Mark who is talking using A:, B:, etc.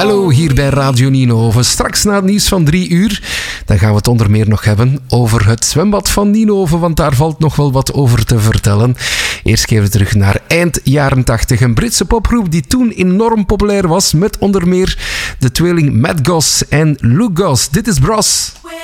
A: Hallo, hier bij Radio Nienhoven. Straks na het nieuws van 3 uur, dan gaan we het onder meer nog hebben over het zwembad van Nienhoven, want daar valt nog wel wat over te vertellen. Eerst keer terug naar eind jaren 80. Een Britse popgroep die toen enorm populair was, met onder meer de tweeling Matt Goss en Luke Goss. Dit is Bros.